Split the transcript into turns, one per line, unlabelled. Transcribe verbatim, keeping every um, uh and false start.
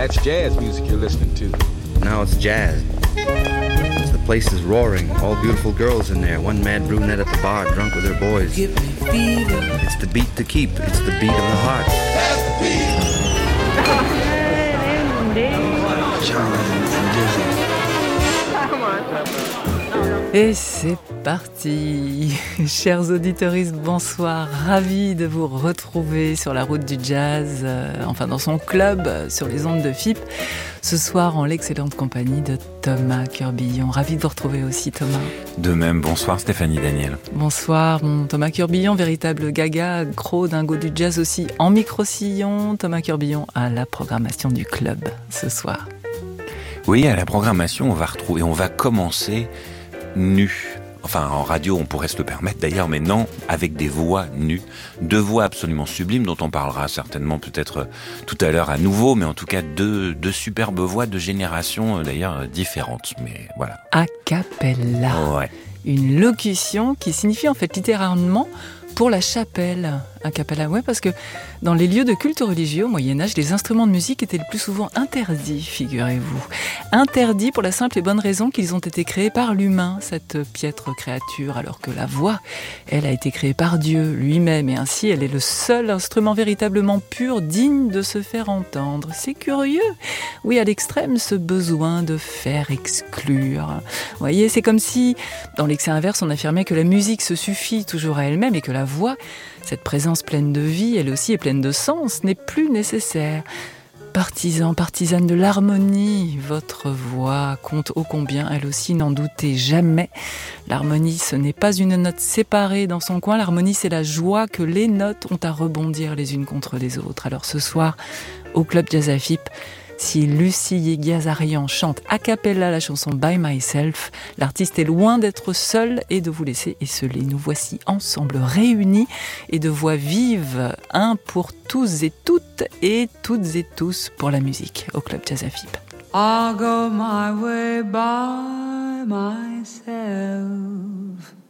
That's jazz music you're listening to.
Now it's jazz. The place is roaring. All beautiful girls in there. One mad brunette at the bar, drunk with her boys.
Give me fever.
It's the beat to keep. It's the beat of the heart.
That's the beat.
Et c'est parti. Chers auditeurs, bonsoir. Ravi de vous retrouver sur la route du jazz, euh, enfin dans son club, euh, sur les ondes de F I P. Ce soir, en l'excellente compagnie de Thomas Curbillon. Ravi de vous retrouver aussi, Thomas.
De même, bonsoir Stéphanie Daniel.
Bonsoir, mon Thomas Curbillon, véritable gaga, gros dingo du jazz aussi, en micro-sillon. Thomas Curbillon à la programmation du club ce soir.
Oui, à la programmation, on va retrouver, on va commencer nu. Enfin, en radio, on pourrait se le permettre d'ailleurs, mais non, avec des voix nues. Deux voix absolument sublimes, dont on parlera certainement peut-être tout à l'heure à nouveau, mais en tout cas deux, deux superbes voix de générations d'ailleurs différentes. Mais voilà.
A cappella.
Ouais.
Une locution qui signifie en fait littéralement pour la chapelle. A cappella, ouais, parce que dans les lieux de culte religieux au Moyen-Âge, les instruments de musique étaient le plus souvent interdits, figurez-vous. Interdits pour la simple et bonne raison qu'ils ont été créés par l'humain, cette piètre créature, alors que la voix, elle a été créée par Dieu lui-même, et ainsi elle est le seul instrument véritablement pur, digne de se faire entendre. C'est curieux. Oui, à l'extrême, ce besoin de faire exclure. Vous voyez, c'est comme si, dans l'excès inverse, on affirmait que la musique se suffit toujours à elle-même et que la voix, cette présence pleine de vie, elle aussi est pleine de sens, n'est plus nécessaire. Partisans, partisanes de l'harmonie, votre voix compte ô combien, elle aussi, n'en doutez jamais. L'harmonie, ce n'est pas une note séparée dans son coin, l'harmonie, c'est la joie que les notes ont à rebondir les unes contre les autres. Alors ce soir, au Club Jazz à F I P, si Lucie Yeghazarian chante a cappella la chanson By Myself, l'artiste est loin d'être seul et de vous laisser esseler. Nous voici ensemble réunis et de voix vives, un pour tous et toutes et toutes et tous pour la musique au Club Jazz à F I P.
I'll go my way by myself.